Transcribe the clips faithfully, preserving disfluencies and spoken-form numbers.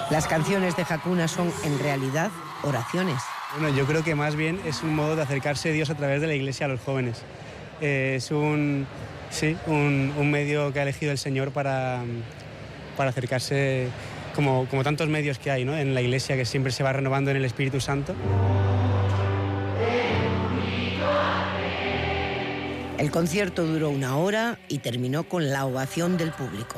Las canciones de Hakuna son, en realidad, oraciones. Bueno, yo creo que más bien es un modo de acercarse a Dios a través de la Iglesia a los jóvenes. Eh, es un, sí, un, un medio que ha elegido el Señor para, para acercarse, como, como tantos medios que hay, ¿no?, en la Iglesia, que siempre se va renovando en el Espíritu Santo. El concierto duró una hora y terminó con la ovación del público.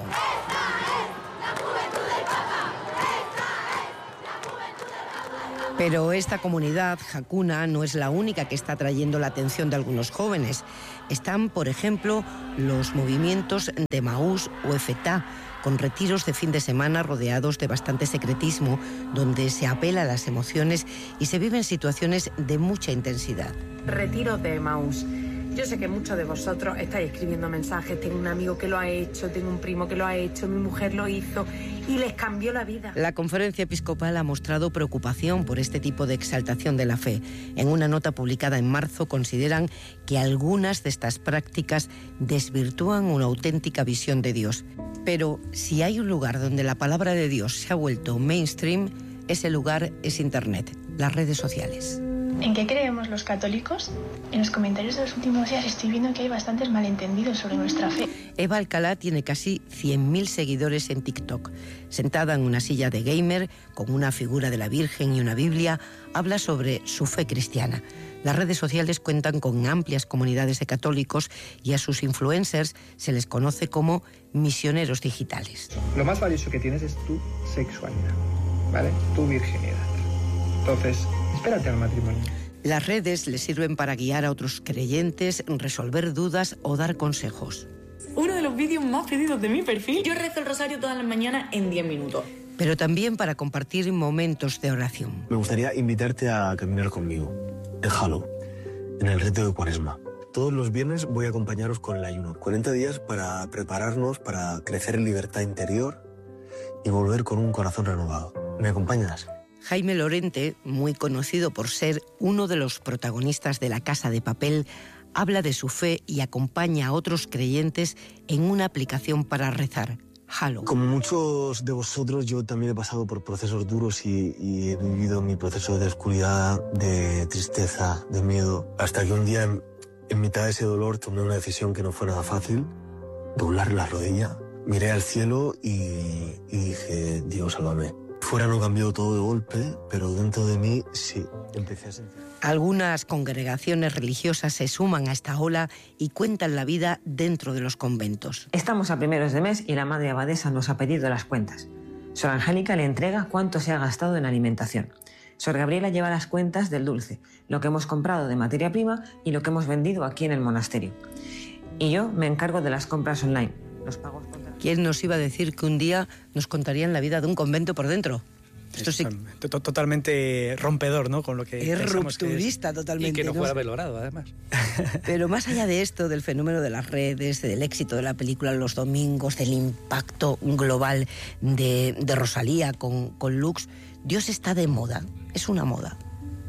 Pero esta comunidad, Hakuna, no es la única que está atrayendo la atención de algunos jóvenes. Están, por ejemplo, los movimientos de Emaús o Efetá, con retiros de fin de semana rodeados de bastante secretismo, donde se apela a las emociones y se viven situaciones de mucha intensidad. Retiro de Emaús. Yo sé que muchos de vosotros estáis escribiendo mensajes, tengo un amigo que lo ha hecho, tengo un primo que lo ha hecho, mi mujer lo hizo y les cambió la vida. La Conferencia Episcopal ha mostrado preocupación por este tipo de exaltación de la fe. En una nota publicada en marzo consideran que algunas de estas prácticas desvirtúan una auténtica visión de Dios. Pero si hay un lugar donde la palabra de Dios se ha vuelto mainstream, ese lugar es Internet, las redes sociales. ¿En qué creemos los católicos? En los comentarios de los últimos días estoy viendo que hay bastantes malentendidos sobre nuestra fe. Eva Alcalá tiene casi cien mil seguidores en TikTok. Sentada en una silla de gamer, con una figura de la Virgen y una Biblia, habla sobre su fe cristiana. Las redes sociales cuentan con amplias comunidades de católicos y a sus influencers se les conoce como misioneros digitales. Lo más valioso que tienes es tu sexualidad, ¿vale? Tu virginidad. Entonces, espérate al matrimonio. Las redes les sirven para guiar a otros creyentes, resolver dudas o dar consejos. Uno de los vídeos más pedidos de mi perfil. Yo rezo el rosario todas las mañanas en diez minutos. Pero también para compartir momentos de oración. Me gustaría invitarte a caminar conmigo en Halo, en el reto de Cuaresma. Todos los viernes voy a acompañaros con el ayuno. cuarenta días para prepararnos, para crecer en libertad interior y volver con un corazón renovado. ¿Me acompañas? Jaime Lorente, muy conocido por ser uno de los protagonistas de La Casa de Papel, habla de su fe y acompaña a otros creyentes en una aplicación para rezar, Halo. Como muchos de vosotros, yo también he pasado por procesos duros y, y he vivido mi proceso de oscuridad, de tristeza, de miedo, hasta que un día, en, en mitad de ese dolor, tomé una decisión que no fue nada fácil, doblar la rodilla, miré al cielo y, y dije, Dios, sálvame. Fuera no cambió todo de golpe, pero dentro de mí sí, empecé a sentir. Algunas congregaciones religiosas se suman a esta ola y cuentan la vida dentro de los conventos. Estamos a primeros de mes y la madre abadesa nos ha pedido las cuentas. Sor Angélica le entrega cuánto se ha gastado en alimentación. Sor Gabriela lleva las cuentas del dulce, lo que hemos comprado de materia prima y lo que hemos vendido aquí en el monasterio. Y yo me encargo de las compras online. Los pagos contra... ¿Quién nos iba a decir que un día nos contarían la vida de un convento por dentro? Esto sí. Totalmente rompedor, ¿no? Con lo que es rupturista, que es, totalmente. Y que no fuera valorado, además. Pero más allá de esto, del fenómeno de las redes, del éxito de la película Los Domingos, del impacto global de, de Rosalía con, con Lux, Dios está de moda. Es una moda.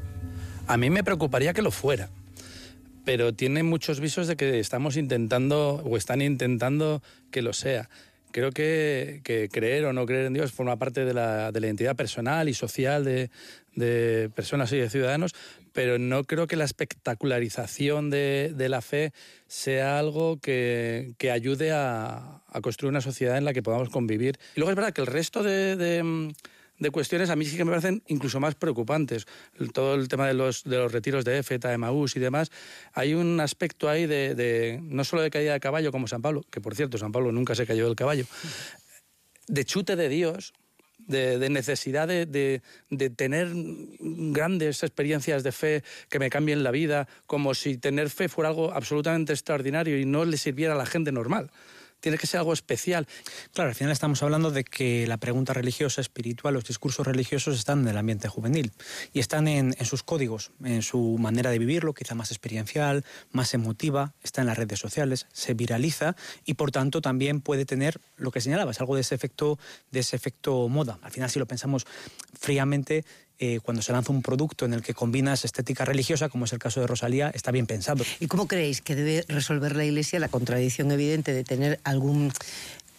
A mí me preocuparía que lo fuera. Pero tiene muchos visos de que estamos intentando, o están intentando que lo sea. Creo que, que creer o no creer en Dios forma parte de la, de la identidad personal y social de, de personas y de ciudadanos, pero no creo que la espectacularización de, de la fe sea algo que, que ayude a, a construir una sociedad en la que podamos convivir. Y luego es verdad que el resto de... de de cuestiones a mí sí que me parecen incluso más preocupantes. Todo el tema de los, de los retiros de Éfeta, de Emaús y demás, hay un aspecto ahí de, de no solo de caída de caballo como San Pablo, que por cierto San Pablo nunca se cayó del caballo, de chute de Dios, de, de necesidad de, de, de tener grandes experiencias de fe que me cambien la vida, como si tener fe fuera algo absolutamente extraordinario y no le sirviera a la gente normal. Tiene que ser algo especial. Claro, al final estamos hablando de que la pregunta religiosa, espiritual, los discursos religiosos están en el ambiente juvenil y están en, en sus códigos, en su manera de vivirlo, quizá más experiencial, más emotiva, está en las redes sociales, se viraliza y por tanto también puede tener lo que señalabas, algo de ese efecto, de ese efecto moda. Al final, si lo pensamos fríamente, Eh, cuando se lanza un producto en el que combinas estética religiosa, como es el caso de Rosalía, está bien pensado. ¿Y cómo creéis que debe resolver la Iglesia la contradicción evidente de tener algún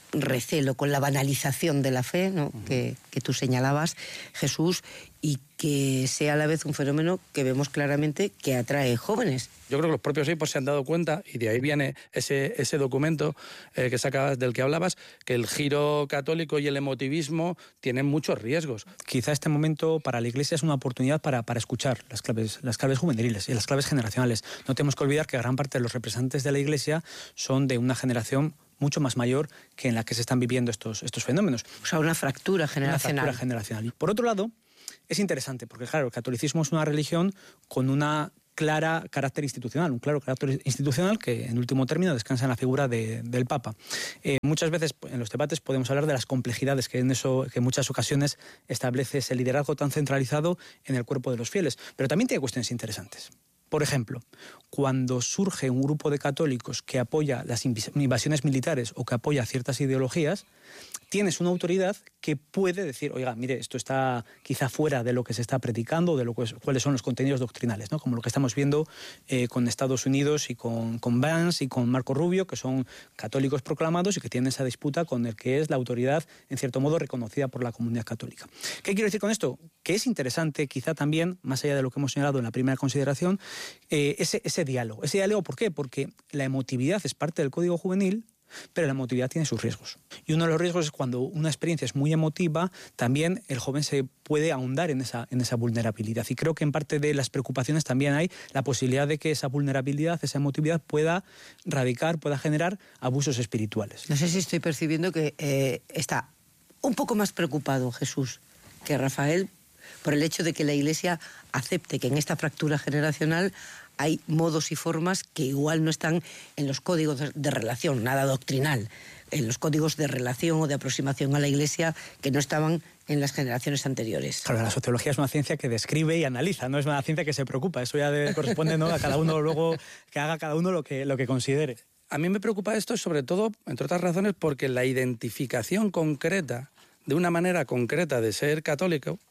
recelo con la banalización de la fe, ¿no? uh-huh. que, que tú señalabas, Jesús, y que sea a la vez un fenómeno que vemos claramente que atrae jóvenes. Yo creo que los propios obispos se han dado cuenta, y de ahí viene ese, ese documento eh, que sacabas, del que hablabas, que el giro católico y el emotivismo tienen muchos riesgos. Quizá este momento para la Iglesia es una oportunidad para, para escuchar las claves, las claves juveniles y las claves generacionales. No tenemos que olvidar que gran parte de los representantes de la Iglesia son de una generación mucho más mayor que en la que se están viviendo estos, estos fenómenos. O sea, una fractura generacional. Una fractura generacional. Por otro lado, es interesante, porque claro, el catolicismo es una religión con una clara carácter institucional, un claro carácter institucional que en último término descansa en la figura de, del Papa. Eh, muchas veces en los debates podemos hablar de las complejidades que en eso, que en muchas ocasiones establece ese liderazgo tan centralizado en el cuerpo de los fieles, pero también tiene cuestiones interesantes. Por ejemplo, cuando surge un grupo de católicos que apoya las invasiones militares o que apoya ciertas ideologías, tienes una autoridad que puede decir, oiga, mire, esto está quizá fuera de lo que se está predicando, de lo que es, cuáles son los contenidos doctrinales, ¿no? Como lo que estamos viendo eh, con Estados Unidos y con, con Vance y con Marco Rubio, que son católicos proclamados y que tienen esa disputa con el que es la autoridad, en cierto modo, reconocida por la comunidad católica. ¿Qué quiero decir con esto? Que es interesante, quizá también, más allá de lo que hemos señalado en la primera consideración, eh, ese, ese diálogo. Ese diálogo, ¿por qué? Porque la emotividad es parte del código juvenil, pero la emotividad tiene sus riesgos. Y uno de los riesgos es cuando una experiencia es muy emotiva, también el joven se puede ahondar en esa, en esa vulnerabilidad. Y creo que en parte de las preocupaciones también hay la posibilidad de que esa vulnerabilidad, esa emotividad pueda radicar, pueda generar abusos espirituales. No sé si estoy percibiendo que eh, está un poco más preocupado Jesús que Rafael por el hecho de que la Iglesia acepte que en esta fractura generacional hay modos y formas que igual no están en los códigos de relación, nada doctrinal, en los códigos de relación o de aproximación a la Iglesia que no estaban en las generaciones anteriores. Claro, la sociología es una ciencia que describe y analiza, no es una ciencia que se preocupa. Eso ya de, corresponde, ¿no?, a cada uno luego que haga cada uno lo que, lo que considere. A mí me preocupa esto sobre todo, entre otras razones, porque la identificación concreta, de una manera concreta de ser católico,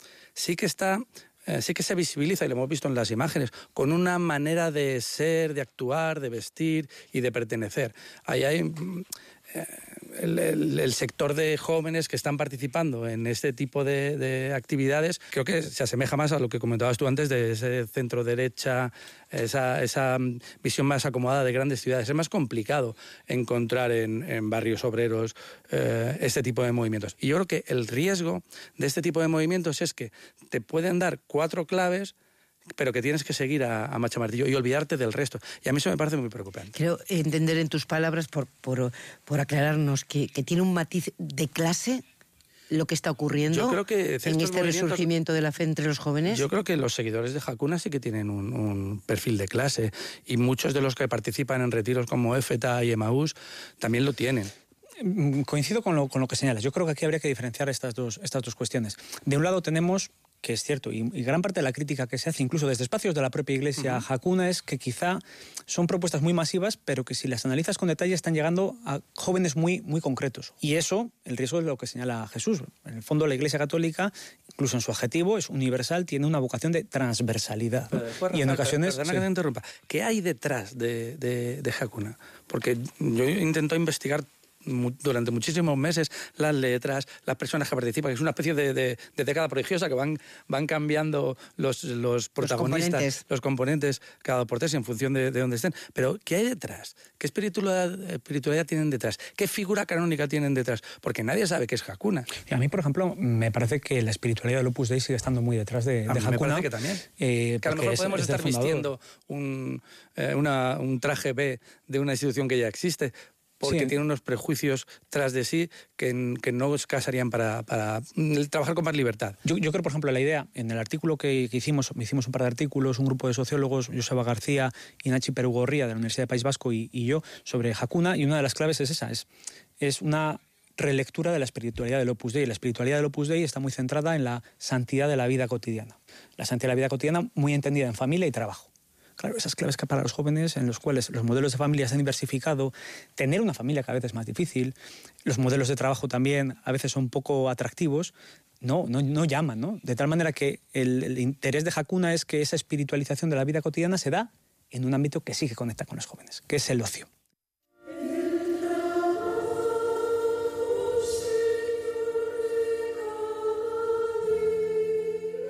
sí que está... Eh, sí que se visibiliza, y lo hemos visto en las imágenes, con una manera de ser, de actuar, de vestir y de pertenecer. Ahí hay eh, el, el, el sector de jóvenes que están participando en este tipo de, de actividades, creo que se asemeja más a lo que comentabas tú antes de ese centro-derecha, esa, esa visión más acomodada de grandes ciudades. Es más complicado encontrar en, en barrios obreros eh, este tipo de movimientos. Y yo creo que el riesgo de este tipo de movimientos es que te pueden dar cuatro claves, pero que tienes que seguir a, a machamartillo y olvidarte del resto. Y a mí eso me parece muy preocupante. Quiero entender en tus palabras, por, por, por aclararnos, que, que tiene un matiz de clase lo que está ocurriendo. Yo creo que en este resurgimiento de la fe entre los jóvenes. Yo creo que los seguidores de Hakuna sí que tienen un, un perfil de clase, y muchos de los que participan en retiros como Éfeta y Emaús también lo tienen. Coincido con lo, con lo que señalas. Yo creo que aquí habría que diferenciar estas dos, estas dos cuestiones. De un lado tenemos, que es cierto, y, y gran parte de la crítica que se hace incluso desde espacios de la propia Iglesia uh-huh. Hakuna, es que quizá son propuestas muy masivas, pero que si las analizas con detalle están llegando a jóvenes muy, muy concretos. Y eso, el riesgo es lo que señala Jesús. En el fondo, la Iglesia Católica, incluso en su objetivo, es universal, tiene una vocación de transversalidad. Pero después, Rafael, y en ocasiones... Perdona sí. que te interrumpa. ¿Qué hay detrás de, de, de Hakuna? Porque yo intento investigar durante muchísimos meses las letras, las personas que participan, que es una especie de, de, de década prodigiosa que van, van cambiando los, los protagonistas, los componentes, los componentes cada portés en función de, de dónde estén. Pero ¿qué hay detrás? ¿Qué espiritualidad, espiritualidad tienen detrás? ¿Qué figura canónica tienen detrás? Porque nadie sabe qué es Hakuna. Y a mí, por ejemplo, me parece que la espiritualidad del Opus Dei sigue estando muy detrás de, de Hakuna. Me parece que también. Eh, que a lo mejor es, podemos es estar vistiendo un, eh, una, un traje B de una institución que ya existe, porque sí. tiene unos prejuicios tras de sí que, que no casarían para, para trabajar con más libertad. Yo, yo creo, por ejemplo, la idea, en el artículo que, que hicimos, hicimos un par de artículos, un grupo de sociólogos, Joseba García y Nachi Perugorría de la Universidad del País Vasco y, y yo, sobre Hakuna, y una de las claves es esa, es, es una relectura de la espiritualidad del Opus Dei. La espiritualidad del Opus Dei está muy centrada en la santidad de la vida cotidiana. La santidad de la vida cotidiana muy entendida en familia y trabajo. Claro, esas claves que para los jóvenes, en los cuales los modelos de familia se han diversificado, tener una familia cada vez es más difícil, los modelos de trabajo también a veces son poco atractivos, no, no, no llaman, ¿no? De tal manera que el, el interés de Hakuna es que esa espiritualización de la vida cotidiana se da en un ámbito que sí que conecta con los jóvenes, que es el ocio.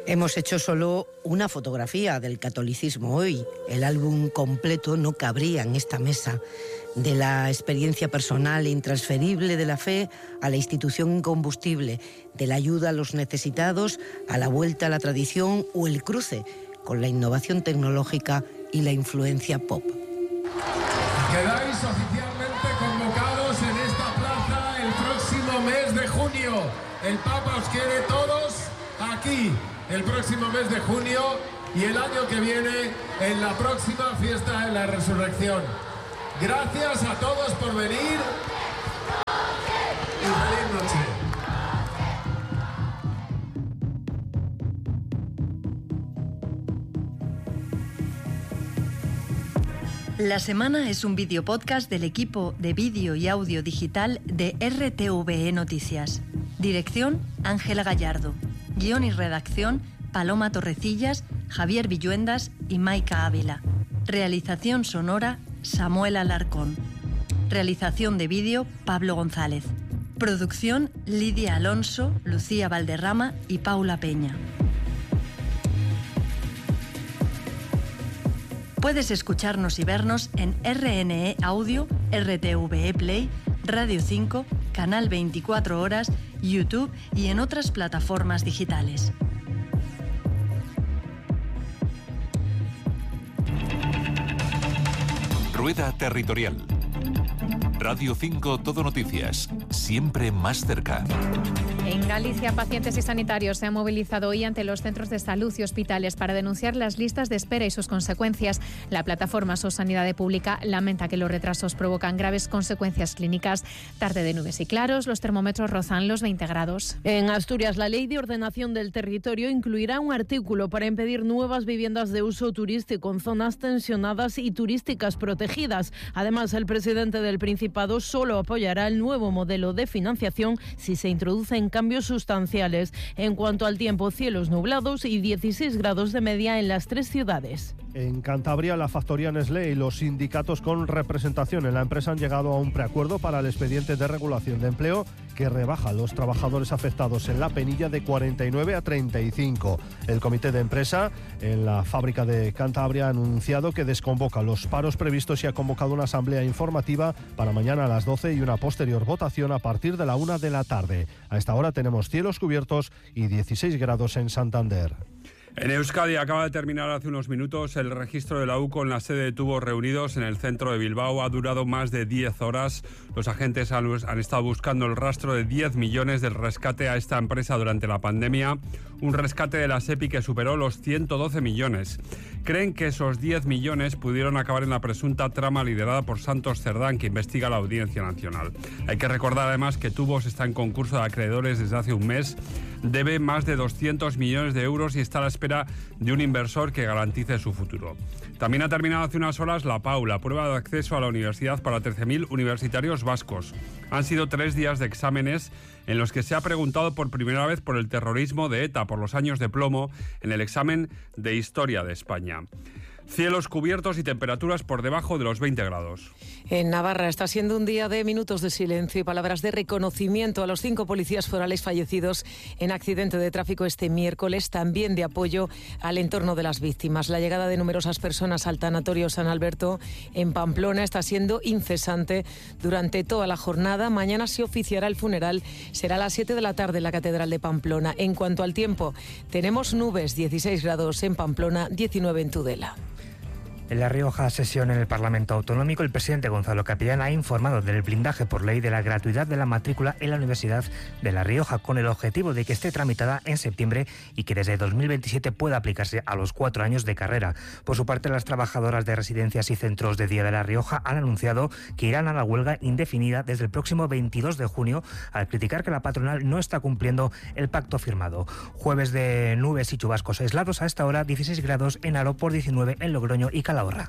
Hemos hecho solo una fotografía del catolicismo hoy. El álbum completo no cabría en esta mesa. De la experiencia personal e intransferible de la fe a la institución incombustible, de la ayuda a los necesitados a la vuelta a la tradición o el cruce con la innovación tecnológica y la influencia pop. Quedáis oficialmente convocados en esta plaza el próximo mes de junio. El Papa os quiere todos aquí el próximo mes de junio y el año que viene en la próxima fiesta de la Resurrección. Gracias a todos por venir y feliz noche. La Semana es un vídeo podcast del equipo de vídeo y audio digital de R T V E Noticias. Dirección, Ángela Gallardo. Guión y redacción, Paloma Torrecillas, Javier Villuendas y Maika Ávila. Realización sonora, Samuel Alarcón. Realización de vídeo, Pablo González. Producción, Lidia Alonso, Lucía Valderrama y Paula Peña. Puedes escucharnos y vernos en R N E Audio, R T V E Play, Radio cinco, Canal veinticuatro Horas, YouTube y en otras plataformas digitales. Rueda Territorial. Radio cinco Todo Noticias, siempre más cerca. En Galicia, pacientes y sanitarios se han movilizado hoy ante los centros de salud y hospitales para denunciar las listas de espera y sus consecuencias. La plataforma So Sanidade Pública lamenta que los retrasos provocan graves consecuencias clínicas. Tarde de nubes y claros, los termómetros rozan los veinte grados. En Asturias, la Ley de Ordenación del Territorio incluirá un artículo para impedir nuevas viviendas de uso turístico en zonas tensionadas y turísticas protegidas. Además, el presidente del Principado solo apoyará el nuevo modelo de financiación si se introducen cambios sustanciales. En cuanto al tiempo, cielos nublados y dieciséis grados de media en las tres ciudades. En Cantabria, la factoría Nestlé y los sindicatos con representación en la empresa han llegado a un preacuerdo para el expediente de regulación de empleo que rebaja a los trabajadores afectados en la penilla de cuarenta y nueve a treinta y cinco. El comité de empresa en la fábrica de Cantabria ha anunciado que desconvoca los paros previstos y ha convocado una asamblea informativa para mañana a las doce y una posterior votación a partir de la una de la tarde. A esta hora tenemos cielos cubiertos y dieciséis grados en Santander. En Euskadi acaba de terminar hace unos minutos el registro de la U C O en la sede de tubos reunidos en el centro de Bilbao. Ha durado más de diez horas. Los agentes han, han estado buscando el rastro de diez millones del rescate a esta empresa durante la pandemia. Un rescate de la SEPI que superó los ciento doce millones. Creen que esos diez millones pudieron acabar en la presunta trama liderada por Santos Cerdán, que investiga la Audiencia Nacional. Hay que recordar además que Tubos está en concurso de acreedores desde hace un mes. Debe más de doscientos millones de euros y está a la espera de un inversor que garantice su futuro. También ha terminado hace unas horas la P A U, la prueba de acceso a la universidad para trece mil universitarios vascos. Han sido tres días de exámenes en los que se ha preguntado por primera vez por el terrorismo de ETA, por los años de plomo, en el examen de Historia de España. Cielos cubiertos y temperaturas por debajo de los veinte grados. En Navarra está siendo un día de minutos de silencio y palabras de reconocimiento a los cinco policías forales fallecidos en accidente de tráfico este miércoles, también de apoyo al entorno de las víctimas. La llegada de numerosas personas al tanatorio San Alberto en Pamplona está siendo incesante durante toda la jornada. Mañana se oficiará el funeral, será a las siete de la tarde en la Catedral de Pamplona. En cuanto al tiempo, tenemos nubes, dieciséis grados en Pamplona, diecinueve en Tudela. En La Rioja, sesión en el Parlamento Autonómico, el presidente Gonzalo Capellán ha informado del blindaje por ley de la gratuidad de la matrícula en la Universidad de La Rioja, con el objetivo de que esté tramitada en septiembre y que desde dos mil veintisiete pueda aplicarse a los cuatro años de carrera. Por su parte, las trabajadoras de residencias y centros de día de La Rioja han anunciado que irán a la huelga indefinida desde el próximo veintidós de junio, al criticar que la patronal no está cumpliendo el pacto firmado. Jueves de nubes y chubascos aislados a esta hora, dieciséis grados en Aro, por diecinueve en Logroño y Calahorra.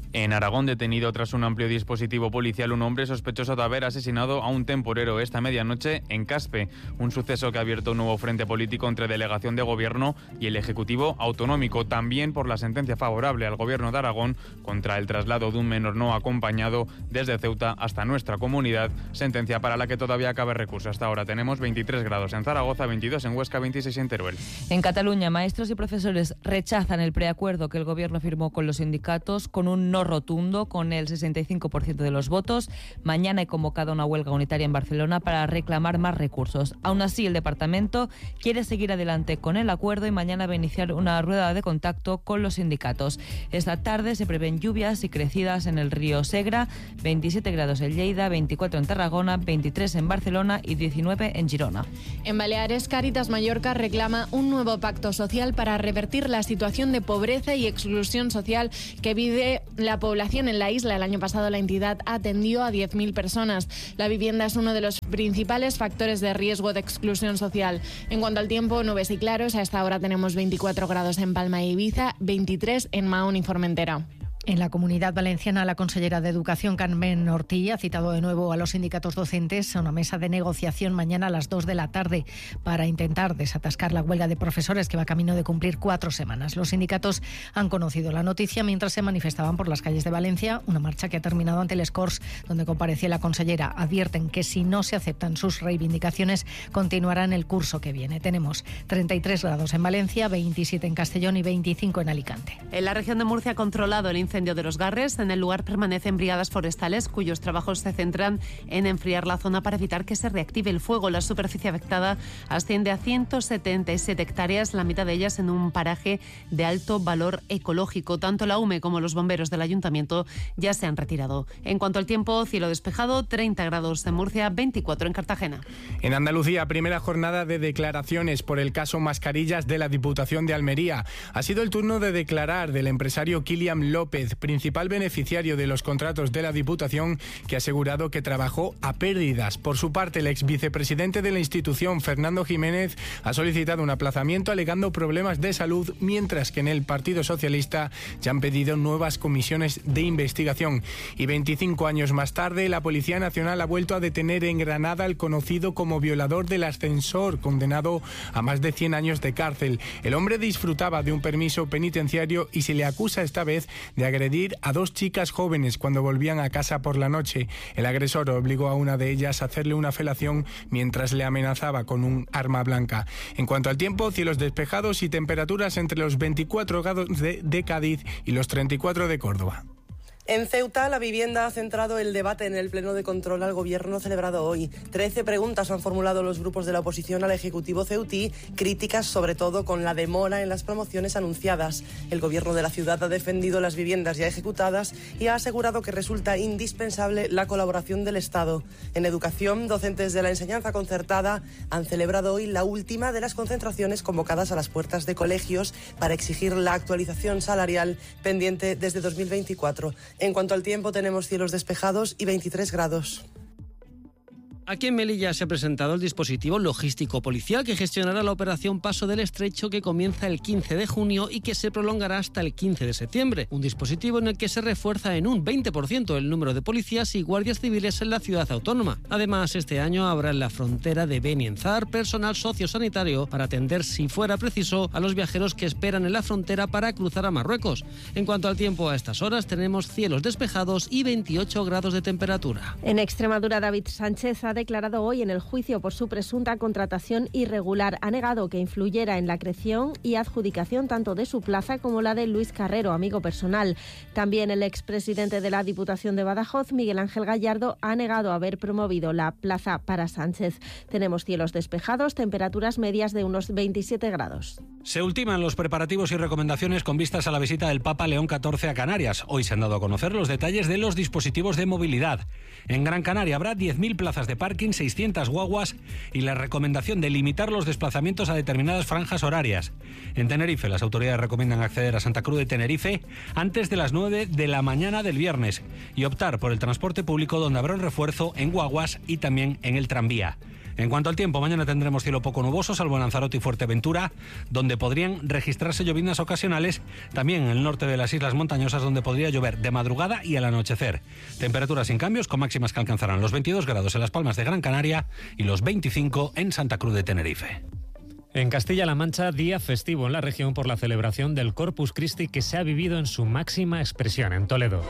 En Aragón, detenido tras un amplio dispositivo policial un hombre sospechoso de haber asesinado a un temporero esta medianoche en Caspe, un suceso que ha abierto un nuevo frente político entre delegación de gobierno y el Ejecutivo autonómico, también por la sentencia favorable al gobierno de Aragón contra el traslado de un menor no acompañado desde Ceuta hasta nuestra comunidad, sentencia para la que todavía cabe recurso. Hasta ahora tenemos veintitrés grados en Zaragoza, veintidós en Huesca, veintiséis en Teruel. En Cataluña, maestros y profesores rechazan el preacuerdo que el gobierno firmó con los sindicatos con un no rotundo, con el sesenta y cinco por ciento de los votos. Mañana hay convocada una huelga unitaria en Barcelona para reclamar más recursos. Aún así, el departamento quiere seguir adelante con el acuerdo y mañana va a iniciar una rueda de contacto con los sindicatos. Esta tarde se prevén lluvias y crecidas en el río Segra, veintisiete grados en Lleida, veinticuatro en Tarragona, veintitrés en Barcelona y diecinueve en Girona. En Baleares, Cáritas Mallorca reclama un nuevo pacto social para revertir la situación de pobreza y exclusión social que vive la población en la isla. El año pasado la entidad atendió a diez mil personas. La vivienda es uno de los principales factores de riesgo de exclusión social. En cuanto al tiempo, nubes y claros. A esta hora tenemos veinticuatro grados en Palma e Ibiza, veintitrés en Mahón y Formentera. En la Comunidad Valenciana, la consellera de Educación, Carmen Ortí, ha citado de nuevo a los sindicatos docentes a una mesa de negociación mañana a las dos de la tarde para intentar desatascar la huelga de profesores que va camino de cumplir cuatro semanas. Los sindicatos han conocido la noticia mientras se manifestaban por las calles de Valencia, una marcha que ha terminado ante el Corts, donde comparecía la consellera. Advierten que si no se aceptan sus reivindicaciones, continuarán el curso que viene. Tenemos treinta y tres grados en Valencia, veintisiete en Castellón y veinticinco en Alicante. En la región de Murcia ha controlado el incendio de los Garres. En el lugar permanecen brigadas forestales cuyos trabajos se centran en enfriar la zona para evitar que se reactive el fuego. La superficie afectada asciende a ciento setenta y siete hectáreas, la mitad de ellas en un paraje de alto valor ecológico. Tanto la U M E como los bomberos del ayuntamiento ya se han retirado. En cuanto al tiempo, cielo despejado, treinta grados en Murcia, veinticuatro en Cartagena. En Andalucía, primera jornada de declaraciones por el caso Mascarillas de la Diputación de Almería. Ha sido el turno de declarar del empresario Kilian López, principal beneficiario de los contratos de la Diputación, que ha asegurado que trabajó a pérdidas. Por su parte, el ex vicepresidente de la institución, Fernando Jiménez, ha solicitado un aplazamiento alegando problemas de salud, mientras que en el Partido Socialista ya han pedido nuevas comisiones de investigación. Y veinticinco años más tarde, la Policía Nacional ha vuelto a detener en Granada al conocido como violador del ascensor, condenado a más de cien años de cárcel. El hombre disfrutaba de un permiso penitenciario y se le acusa esta vez de agredir a dos chicas jóvenes cuando volvían a casa por la noche. El agresor obligó a una de ellas a hacerle una felación mientras le amenazaba con un arma blanca. En cuanto al tiempo, cielos despejados y temperaturas entre los veinticuatro grados de, de Cádiz y los treinta y cuatro de Córdoba. En Ceuta, la vivienda ha centrado el debate en el pleno de control al gobierno celebrado hoy. Trece preguntas han formulado los grupos de la oposición al Ejecutivo ceutí, críticas sobre todo con la demora en las promociones anunciadas. El gobierno de la ciudad ha defendido las viviendas ya ejecutadas y ha asegurado que resulta indispensable la colaboración del Estado. En educación, docentes de la enseñanza concertada han celebrado hoy la última de las concentraciones convocadas a las puertas de colegios para exigir la actualización salarial pendiente desde dos mil veinticuatro. En cuanto al tiempo, tenemos cielos despejados y veintitrés grados. Aquí en Melilla se ha presentado el dispositivo logístico policial que gestionará la operación Paso del Estrecho, que comienza el quince de junio y que se prolongará hasta el quince de septiembre. Un dispositivo en el que se refuerza en un veinte por ciento el número de policías y guardias civiles en la ciudad autónoma. Además, este año habrá en la frontera de Benienzar personal sociosanitario para atender, si fuera preciso, a los viajeros que esperan en la frontera para cruzar a Marruecos. En cuanto al tiempo, a estas horas tenemos cielos despejados y veintiocho grados de temperatura. En Extremadura, David Sánchez ha declarado hoy en el juicio por su presunta contratación irregular. Ha negado que influyera en la creación y adjudicación tanto de su plaza como la de Luis Carrero, amigo personal. También el expresidente de la Diputación de Badajoz, Miguel Ángel Gallardo, ha negado haber promovido la plaza para Sánchez. Tenemos cielos despejados, temperaturas medias de unos veintisiete grados. Se ultiman los preparativos y recomendaciones con vistas a la visita del Papa León catorce a Canarias. Hoy se han dado a conocer los detalles de los dispositivos de movilidad. En Gran Canaria habrá diez mil plazas de parking, seiscientas guaguas y la recomendación de limitar los desplazamientos a determinadas franjas horarias. En Tenerife, las autoridades recomiendan acceder a Santa Cruz de Tenerife antes de las nueve de la mañana del viernes y optar por el transporte público, donde habrá un refuerzo en guaguas y también en el tranvía. En cuanto al tiempo, mañana tendremos cielo poco nuboso, salvo en Lanzarote y Fuerteventura, donde podrían registrarse lloviznas ocasionales, también en el norte de las islas montañosas, donde podría llover de madrugada y al anochecer. Temperaturas sin cambios, con máximas que alcanzarán los veintidós grados en Las Palmas de Gran Canaria y los veinticinco en Santa Cruz de Tenerife. En Castilla-La Mancha, día festivo en la región por la celebración del Corpus Christi, que se ha vivido en su máxima expresión en Toledo.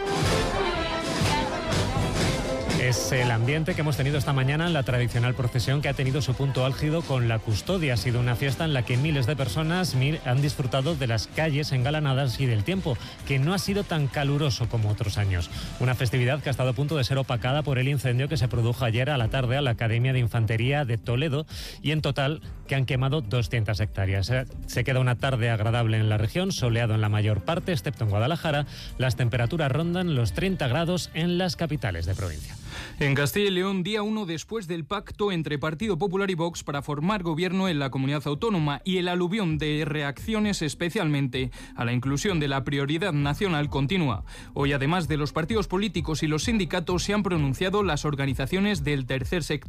Es el ambiente que hemos tenido esta mañana en la tradicional procesión, que ha tenido su punto álgido con la custodia. Ha sido una fiesta en la que miles de personas han disfrutado de las calles engalanadas y del tiempo, que no ha sido tan caluroso como otros años. Una festividad que ha estado a punto de ser opacada por el incendio que se produjo ayer a la tarde a la Academia de Infantería de Toledo, y en total que han quemado doscientas hectáreas. Se queda una tarde agradable en la región, soleado en la mayor parte, excepto en Guadalajara. Las temperaturas rondan los treinta grados en las capitales de provincia. En Castilla y León, día uno después del pacto entre Partido Popular y Vox para formar gobierno en la comunidad autónoma, y el aluvión de reacciones, especialmente a la inclusión de la prioridad nacional, continúa. Hoy, además de los partidos políticos y los sindicatos, se han pronunciado las organizaciones del tercer sector.